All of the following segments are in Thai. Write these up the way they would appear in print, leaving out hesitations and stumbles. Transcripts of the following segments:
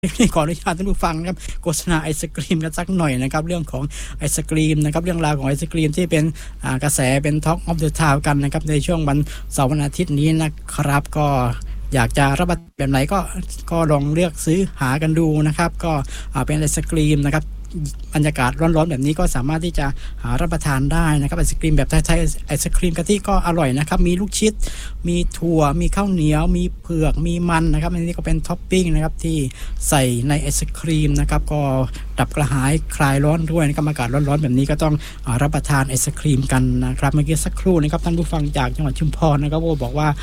ขออนุญาตท่านผู้ฟังนะครับโฆษณาไอศกรีมกันสักหน่อยนะครับเรื่องของไอศกรีมนะครับเรื่องราวของไอศกรีมที่เป็นกระแสเป็น Talk of the Town กันนะครับในช่วงวันเสาร์วันอาทิตย์นี้นะครับก็อยากจะรับประทานแบบไหนก็ลองเลือกซื้อหากันดูนะครับก็เป็นไอศกรีมนะครับบรรยากาศร้อนๆแบบนี้ก็สามารถที่จะหารับประทานได้นะครับไอศกรีมแบบไทยๆไอศกรีมกะทิก็อร่อยนะครับมีลูกชิดมีถั่วมีข้าวเหนียวมีเผือกมีมันนะครับอันนี้ก็เป็นท็อปปิ้งนะครับที่ใส่ในไอศกรีมนะครับก็ดับกระหายคลายร้อนด้วยนะครับอากาศร้อนๆแบบนี้ก็ต้องรับประทานไอศกรีมกันนะครับเมื่อกี้สักครู่นะครับท่านผู้ฟังจากจังหวัดชุมพรนะครับบอกว่า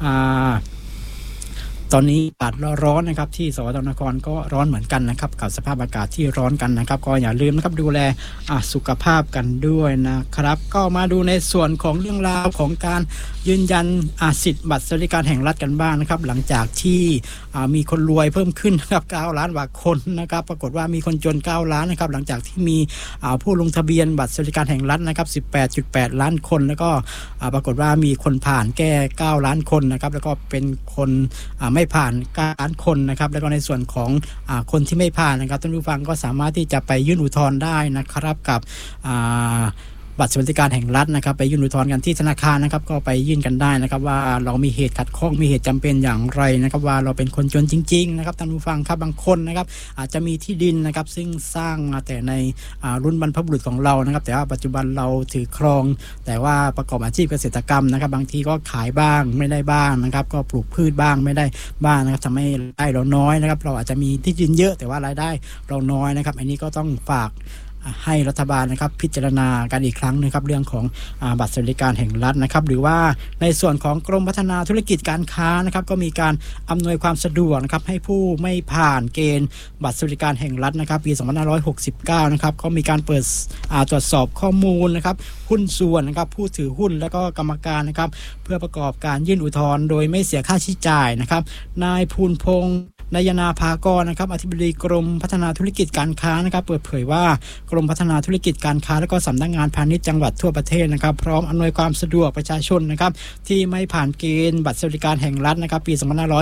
ตอนนี้อากาศร้อนนะครับที่สวทนครก็ร้อนเหมือนกันนะครับกับสภาพอากาศที่ร้อนกันนะครับก็อย่าลืมนะครับดูแลสุขภาพกันด้วยนะครับก็มาดูในส่วนของเรื่องราวของการยืนยันสิทธิ์บัตรสวัสดิการแห่งรัฐกันบ้างนะครับหลังจากที่มีคนรวยเพิ่มขึ้นนะครับ9 ล้านกว่าคนนะครับปรากฏว่ามีคนจน9 ล้านนะครับหลังจากที่มีผู้ลงทะเบียนบัตรสวัสดิการแห่งรัฐนะครับ 18.8 ล้านคนแล้วก็ปรากฏว่ามีคนผ่านแก้9 ล้านคนนะครับแล้วก็เป็นคนไม่ผ่าน9 ล้านคนนะครับแล้วก็ในส่วนของคนที่ไม่ผ่านนะครับท่านผู้ฟังก็สามารถที่จะไปยื่นอุทธรณ์ได้นะครับกับบัตรสวัสดิการแห่งรัฐนะครับไปยื่นอุทธรณ์กันที่ธนาคารนะครับก็ไปยื่นกันได้นะครับว่าเรามีเหตุขัดข้องมีเหตุจำเป็นอย่างไรนะครับว่าเราเป็นคนจนจริงๆนะครับท่านผู้ฟังครับบางคนนะครับอาจจะมีที่ดินนะครับซึ่งสร้างมาแต่ในรุ่นบรรพบุรุษของเรานะครับแต่ว่าปัจจุบันเราถือครองแต่ว่าประกอบอาชีพเกษตรกรรมนะครับบางทีก็ขายบ้างไม่ได้บ้างนะครับก็ปลูกพืชบ้างไม่ได้บ้างนะครับทำให้รายได้เราน้อยนะครับเราอาจจะมีที่ดินเยอะแต่ว่ารายได้เราน้อยนะครับอันนี้ก็ต้องฝากให้รัฐบาลนะครับพิจารณากันอีกครั้งนะครับเรื่องของบัตรสวัสดิการแห่งรัฐนะครับหรือว่าในส่วนของกรมพัฒนาธุรกิจการค้านะครับก็มีการอำนวยความสะดวกนะครับให้ผู้ไม่ผ่านเกณฑ์บัตรสวัสดิการแห่งรัฐนะครับปี2569นะครับก็มีการเปิดตรวจสอบข้อมูลนะครับหุ้นส่วนนะครับผู้ถือหุ้นและก็กรรมการนะครับเพื่อประกอบการยื่นอุทธรณ์โดยไม่เสียค่าใช้จ่ายนะครับนายภูลพงษ์นายนาภากรนะครับอธิบดีกรมพัฒนาธุรกิจการค้านะครับเปิดเผยว่ากรมพัฒนาธุรกิจการค้าและก็สำนักงานพาณิชย์จังหวัดทั่วประเทศนะครับพร้อมอำนวยความสะดวกประชาชนนะครับที่ไม่ผ่านเกณฑ์บัตรสวัสดิการแห่งรัฐนะครับปี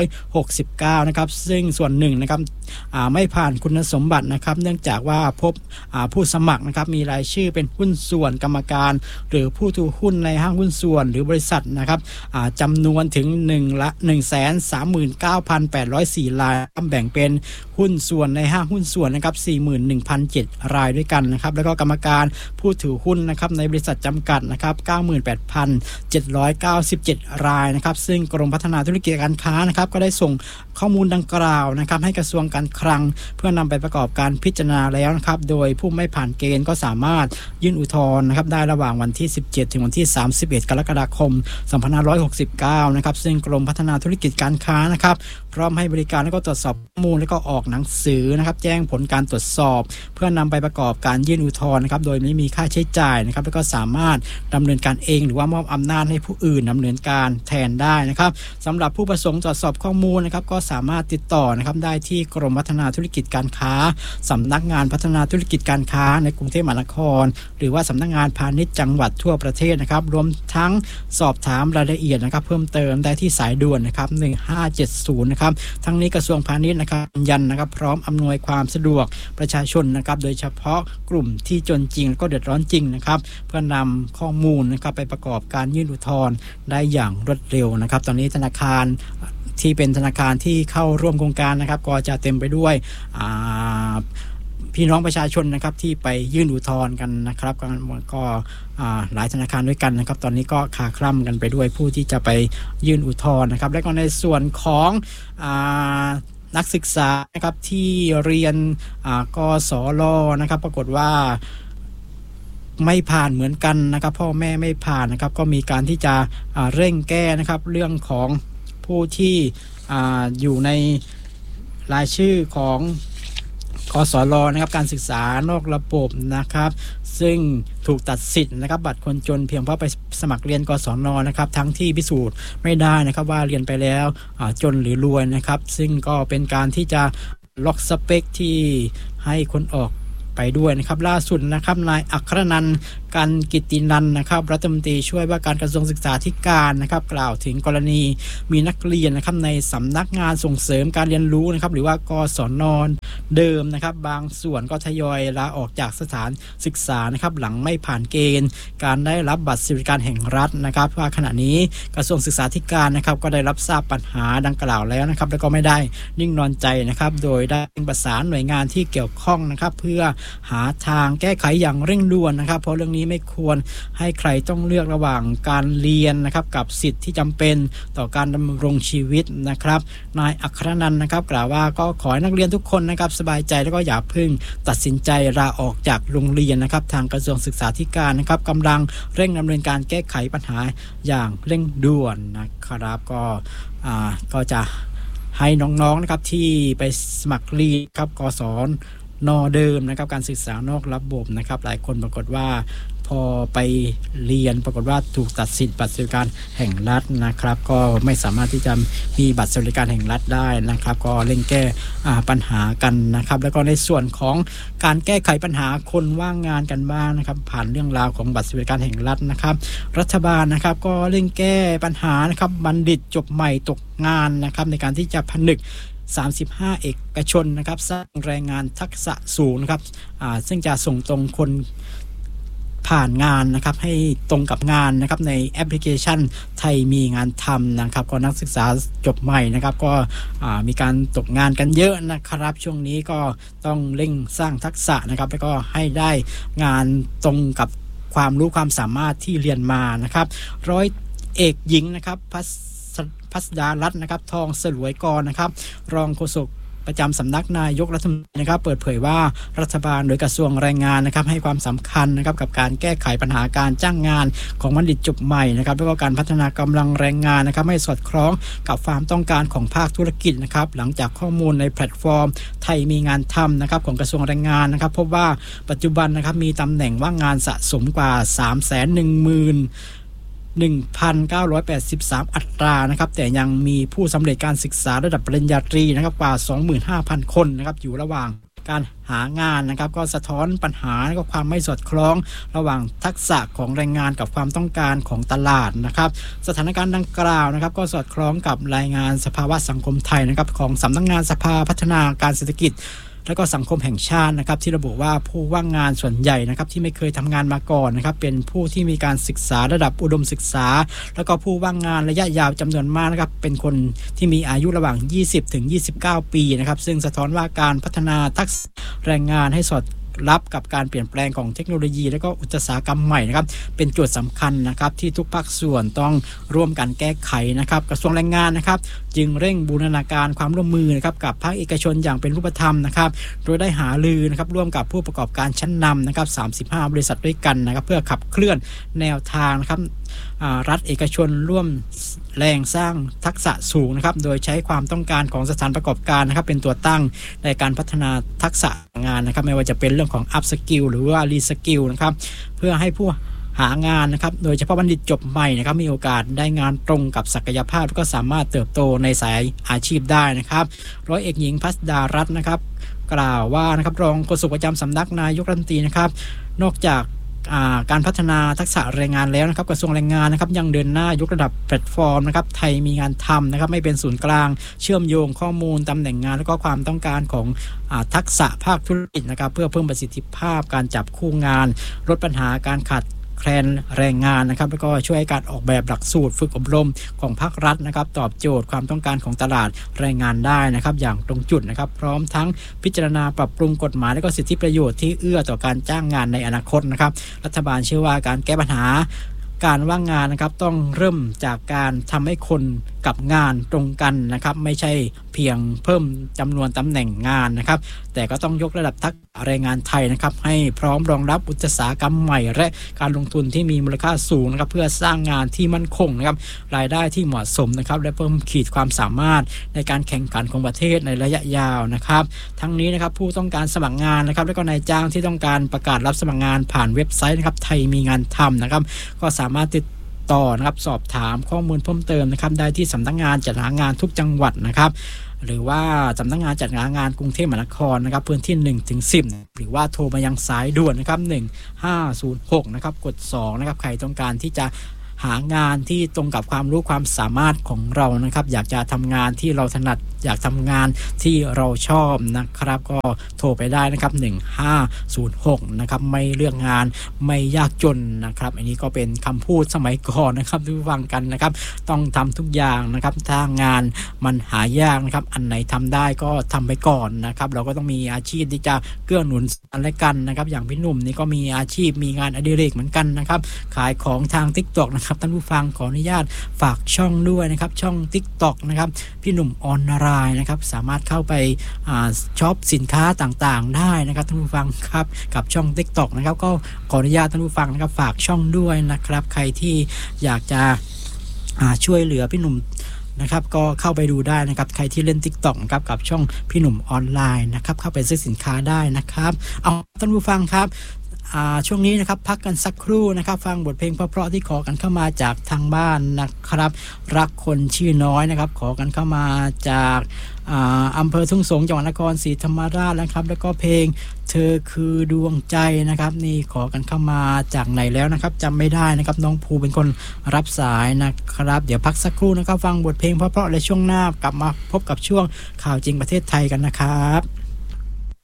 2569นะครับซึ่งส่วนหนึ่งนะครับไม่ผ่านคุณสมบัตินะครับเนื่องจากว่าพบผู้สมัครนะครับมีรายชื่อเป็นหุ้นส่วนกรรมการหรือผู้ถือหุ้นในห้างหุ้นส่วนหรือบริษัทนะครับจำนวนถึง139,804 รายแบ่งเป็นหุ้นส่วนในห้างหุ้นส่วนนะครับ 41,007 รายด้วยกันนะครับแล้วก็กรรมการผู้ถือหุ้นนะครับในบริษัทจำกัดนะครับ 98,797 รายนะครับซึ่งกรมพัฒนาธุรกิจการค้านะครับก็ได้ส่งข้อมูลดังกล่าวนะครับให้กระทรวงการคลังเพื่อนำไปประกอบการพิจารณาแล้วนะครับโดยผู้ไม่ผ่านเกณฑ์ก็สามารถยื่นอุทธรณ์นะครับได้ระหว่างวันที่17ถึงวันที่31กรกฎาคม2569นะครับซึ่งกรมพัฒนาธุรกิจการค้านะครับพร้อมให้บริการและก็ตรวจสอบข้อมูลและก็ออกหนังสือนะครับแจ้งผลการตรวจสอบเพื่อนำไปประกอบการยื่นอุทธรณ์นะครับโดยไม่มีค่าใช้จ่ายนะครับแล้วก็สามารถดำเนินการเองหรือว่ามอบอำนาจให้ผู้อื่นดำเนินการแทนได้นะครับสำหรับผู้ประสงค์ตรวจสอบข้อมูลนะครับก็สามารถติดต่อนะครับได้ที่กรมพัฒนาธุรกิจการค้าสำนักงานพัฒนาธุรกิจการค้าในกรุงเทพมหานครหรือว่าสำนักงานพาณิชย์จังหวัดทั่วประเทศนะครับรวมทั้งสอบถามรายละเอียดนะครับเพิ่มเติมได้ที่สายด่วนนะครับ1570นะครับทั้งนี้กระทรวงพาณิชย์นะครับยันนะครับพร้อมอำนวยความสะดวกประชาชนนะครับโดยเฉพาะกลุ่มที่จนจริงก็เดือดร้อนจริงนะครับเพื่อนำข้อมูลนะครับไปประกอบการยื่นอุทธรณ์ได้อย่างรวดเร็วนะครับตอนนี้ธนาคารที่เป็นธนาคารที่เข้าร่วมโครงการนะครับก็จะเต็มไปด้วยพี่น้องประชาชนนะครับที่ไปยื่นอุทธรณ์กันนะครับก็หลายธนาคารด้วยกันนะครับตอนนี้ก็คลาคล่ำกันไปด้วยผู้ที่จะไปยื่นอุทธรณ์นะครับและก็ในส่วนของนักศึกษานะครับที่เรียนกศลนะครับปรากฏว่าไม่ผ่านเหมือนกันนะครับพ่อแม่ไม่ผ่านนะครับก็มีการที่จะเร่งแก้นะครับเรื่องของผู้ที่อยู่ในรายชื่อของกศลนะครับการศึกษานอกระบบนะครับซึ่งถูกตัดสิทธิ์นะครับบัตรคนจนเพียงเพราะไปสมัครเรียนกศนนะครับทั้งที่พิสูจน์ไม่ได้นะครับว่าเรียนไปแล้วจนหรือรวยนะครับซึ่งก็เป็นการที่จะล็อกสเปคที่ให้คนออกไปด้วยนะครับล่าสุดนะครับนายอัครนันท์กันกิตตินันท์นะครับรัฐมนตรีช่วยว่าการกระทรวงศึกษาธิการนะครับกล่าวถึงกรณีมีนักเรียนนะครับในสำนักงานส่งเสริมการเรียนรู้นะครับหรือว่ากศน.เดิมนะครับบางส่วนก็ทยอยลาออกจากสถานศึกษานะครับหลังไม่ผ่านเกณฑ์การได้รับบัตรสวัสดิการแห่งรัฐนะครับว่าขณะนี้กระทรวงศึกษาธิการนะครับก็ได้รับทราบปัญหาดังกล่าวแล้วนะครับแล้วก็ไม่ได้นิ่งนอนใจนะครับโดยได้ประสานหน่วยงานที่เกี่ยวข้องนะครับเพื่อหาทางแก้ไขอย่างเร่งด่วนนะครับเพราะเรื่องนี้ไม่ควรให้ใครต้องเลือกระหว่างการเรียนนะครับกับสิทธิ์ที่จำเป็นต่อการดำรงชีวิตนะครับนายอัครนันท์นะครับกล่าวว่าก็ขอให้นักเรียนทุกคนนะครับสบายใจแล้วก็อย่าเพิ่งตัดสินใจลาออกจากโรงเรียนนะครับทางกระทรวงศึกษาธิการนะครับกำลังเร่งดำเนินการแก้ไขปัญหาอย่างเร่งด่วนนะครับก็จะให้น้องๆนะครับที่ไปสมัครเรียนครับกศน.เดิมนะครับการศึกษานอกระบบนะครับหลายคนปรากฏว่าพอไปเรียนปรากฏว่าถูกตัดสิทธิ์บัตรสวัสดิการแห่งรัฐนะครับก็ไม่สามารถที่จะมีบัตรสวัสดิการแห่งรัฐได้นะครับก็เร่งแก้ปัญหากันนะครับแล้วก็ในส่วนของการแก้ไขปัญหาคนว่างงานกันบ้างนะครับผ่านเรื่องราวของบัตรสวัสดิการแห่งรัฐนะครับรัฐบาลนะครับก็เร่งแก้ปัญหานะครับบัณฑิตจบใหม่ตกงานนะครับในการที่จะผนึก35เอกชนนะครับสร้างแรงงานทักษะสูงนะครับซึ่งจะส่งตรงคนผ่านงานนะครับให้ตรงกับงานนะครับในแอปพลิเคชันไทยมีงานทำนะครับก็นักศึกษาจบใหม่นะครับก็มีการตกงานกันเยอะนะครับช่วงนี้ก็ต้องเร่งสร้างทักษะนะครับแล้วก็ให้ได้งานตรงกับความรู้ความสามารถที่เรียนมานะครับร้อยเอกหญิงนะครับพัสดารัตน์นะครับทองสลวยกรนะครับรองโฆษกประจำสำนักนายกรัฐมนตรีนะครับเปิดเผยว่ารัฐบาลโดยกระทรวงแรงงานนะครับให้ความสำคัญนะครับกับการแก้ไขปัญหาการจ้างงานของบัณฑิตจบใหม่นะครับแล้วก็การพัฒนากำลังแรงงานนะครับให้สอดคล้องกับความต้องการของภาคธุรกิจนะครับหลังจากข้อมูลในแพลตฟอร์มไทยมีงานทำนะครับของกระทรวงแรงงานนะครับพบว่าปัจจุบันนะครับมีตำแหน่งว่างงานสะสมกว่า 1,983 อัตรานะครับแต่ยังมีผู้สำเร็จการศึกษาระดับปริญญาตรีนะครับกว่า 25,000 คนนะครับอยู่ระหว่างการหางานนะครับก็สะท้อนปัญหาและก็ความไม่สอดคล้องระหว่างทักษะของแรงงานกับความต้องการของตลาดนะครับสถานการณ์ดังกล่าวนะครับก็สอดคล้องกับรายงานสภาวะสังคมไทยนะครับของสำนักงานสภาพัฒนาการเศรษฐกิจและก็สังคมแห่งชาตินะครับที่ระบุว่าผู้ว่างงานส่วนใหญ่นะครับที่ไม่เคยทำงานมาก่อนนะครับเป็นผู้ที่มีการศึกษาระดับอุดมศึกษาแล้วก็ผู้ว่างงานระยะยาวจำนวนมากนะครับเป็นคนที่มีอายุระหว่าง20 ถึง 29 ปีนะครับซึ่งสะท้อนว่าการพัฒนาทักษะแรงงานให้สอดรับกับการเปลี่ยนแปลงของเทคโนโลยีและก็อุตสาหกรรมใหม่นะครับเป็นโจทย์สำคัญนะครับที่ทุกภาคส่วนต้องร่วมกันแก้ไขนะครับกระทรวงแรงงานนะครับจึงเร่งบูรณาการความร่วมมือนะครับกับภาคเอกชนอย่างเป็นรูปธรรมนะครับโดยได้หารือนะครับร่วมกับผู้ประกอบการชั้นนำนะครับ35บริษัทด้วยกันนะครับเพื่อขับเคลื่อนแนวทางนะครับรัฐเอกชนร่วมแรงสร้างทักษะสูงนะครับโดยใช้ความต้องการของสถานประกอบการนะครับเป็นตัวตั้งในการพัฒนาทักษะงานนะครับไม่ว่าจะเป็นเรื่องของ up skill หรือว่า re skill นะครับเพื่อให้ผู้หางานนะครับโดยเฉพาะบัณฑิตจบใหม่นะครับมีโอกาสได้งานตรงกับศักยภาพและก็สามารถเติบโตในสายอาชีพได้นะครับร้อยเอกหญิงพัสดารัตน์นะครับกล่าวว่านะครับรองโฆษกประจำสำนักนายกรัฐมนตรีนะครับนอกจากการพัฒนาทักษะแรงงานแล้วนะครับกระทรวงแรงงานนะครับยังเดินหน้ายกระดับแพลตฟอร์มนะครับไทยมีงานทำนะครับไม่เป็นศูนย์กลางเชื่อมโยงข้อมูลตำแหน่งงานและก็ความต้องการของทักษะภาคธุรกิจนะครับเพื่อเพิ่มประสิทธิภาพการจับคู่งานลดปัญหาการขาดแคลนแรงงานนะครับแล้วก็ช่วยการออกแบบหลักสูตรฝึกอบรมของภาครัฐนะครับตอบโจทย์ความต้องการของตลาดแรงงานได้นะครับอย่างตรงจุดนะครับพร้อมทั้งพิจารณาปรับปรุงกฎหมายและก็สิทธิประโยชน์ที่เอื้อต่อการจ้างงานในอนาคตนะครับรัฐบาลเชื่อว่าการแก้ปัญหาการว่างงานนะครับต้องเริ่มจากการทำให้คนกับงานตรงกันนะครับไม่ใช่เพียงเพิ่มจำนวนตำแหน่งงานนะครับแต่ก็ต้องยกระดับทักษะแรงงานไทยนะครับให้พร้อมรองรับอุตสาหกรรมใหม่และการลงทุนที่มีมูลค่าสูงนะครับเพื่อสร้างงานที่มั่นคงนะครับรายได้ที่เหมาะสมนะครับและเพิ่มขีดความสามารถในการแข่งขันของประเทศในระยะยาวนะครับทั้งนี้นะครับผู้ต้องการสมัครงานนะครับและก็นายจ้างที่ต้องการประกาศรับสมัครงานผ่านเว็บไซต์นะครับไทยมีงานทำนะครับก็สามารถติดต่อนะครับสอบถามข้อมูลเพิ่มเติมนะครับได้ที่สำนักงานจัดหางานทุกจังหวัดนะครับหรือว่าสำนักงานจัดงานกรุงเทพมหานครนะครับพื้นที่1ถึง10หรือว่าโทรมายังสายด่วนนะครับ1506นะครับกด2นะครับใครต้องการที่จะหางานที่ตรงกับความรู้ความสามารถของเรานะครับอยากจะทำงานที่เราถนัดอยากทำงานที่เราชอบนะครับก็โทรไปได้นะครับ1506นะครับไม่เลือกงานไม่ยากจนนะครับอันนี้ก็เป็นคำพูดสมัยก่อนนะครับที่ฟังกันนะครับต้องทำทุกอย่างนะครับถ้างานมันหายากนะครับอันไหนทำได้ก็ทำไปก่อนนะครับเราก็ต้องมีอาชีพที่จะเกื้อหนุนกันและกันนะครับอย่างพี่หนุ่มนี่ก็มีอาชีพมีงานอดิเรกเหมือนกันนะครับขายของทาง TikTok นะครับท่านผู้ฟังขออนุญาตฝากช่องด้วยนะครับช่อง TikTok นะครับพี่หนุ่มออนไลน์นะครับสามารถเข้าไปช็อปสินค้าต่างๆได้นะครับท่านผู้ฟังครับกับช่อง TikTok นะครับก็ขออนุญาตท่านผู้ฟังนะครับฝากช่องด้วยนะครับใครที่อยากจะช่วยเหลือพี่หนุ่มนะครับก็เข้าไปดูได้นะครับใครที่เล่น TikTok นะครับกับช่องพี่หนุ่มออนไลน์นะครับเข้าไปซื้อสินค้าได้นะครับเอาท่านผู้ฟังครับช่วงนี้นะครับพักกันสักครู่นะครับฟังบทเพลงเพราะๆที่ขอกันเข้ามาจากทางบ้านนะครับรักคนชื่อน้อยนะครับขอกันเข้ามาจากอำเภอทุ่งสงจังหวัดนครศรีธรรมราชนะครับแล้วก็เพลงเธอคือดวงใจนะครับนี่ขอกันเข้ามาจากไหนแล้วนะครับจำไม่ได้นะครับน้องภูเป็นคนรับสายนะครับเดี๋ยวพักสักครู่นะครับฟังบทเพลงเพราะๆและช่วงหน้ากลับมาพบกับช่วงข่าวจริงประเทศไทยกันนะครับ